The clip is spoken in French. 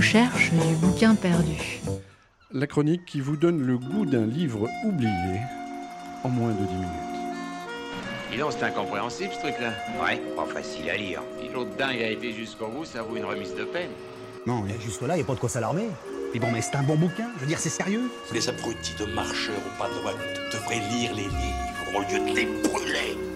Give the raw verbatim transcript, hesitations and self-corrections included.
recherche du bouquin perdu. La chronique qui vous donne le goût d'un livre oublié en moins de dix minutes. Dis donc, c'est incompréhensible ce truc-là. Ouais, pas facile à lire. Si l'autre dingue a été jusqu'au bout, ça vaut une remise de peine. Non, mais jusque-là, il n'y a pas de quoi s'alarmer. Mais bon, mais c'est un bon bouquin, je veux dire, c'est sérieux. Les abrutis de marcheurs au pas de droite devraient lire les livres au lieu de les brûler.